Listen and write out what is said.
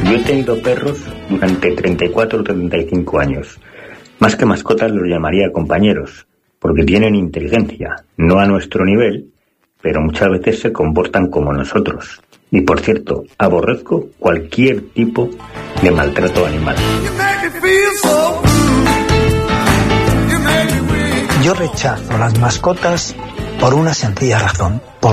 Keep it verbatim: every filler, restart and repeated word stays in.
Yo he tenido perros durante treinta y cuatro o treinta y cinco años. Más que mascotas los llamaría compañeros, porque tienen inteligencia, no a nuestro nivel, pero muchas veces se comportan como nosotros. Y por cierto, aborrezco cualquier tipo de maltrato animal. Yo rechazo las mascotas por una sencilla razón.